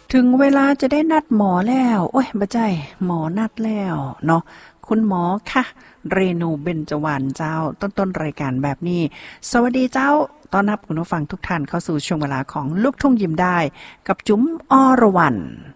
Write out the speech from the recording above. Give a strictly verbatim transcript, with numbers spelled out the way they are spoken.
ถึงเวลาจะได้นัดหมอแล้วโอ้ยบ่ใจหมอนัดแล้วเนาะคุณหมอค่ะเรนูเบญจวรรณเจ้าต้นๆรายการแบบนี้สวัสดีเจ้าต้อนรับคุณผู้ฟังทุกท่านเข้าสู่ช่วงเวลาของลูกทุ่งยิ้มได้กับจุ๋มอรวรรณ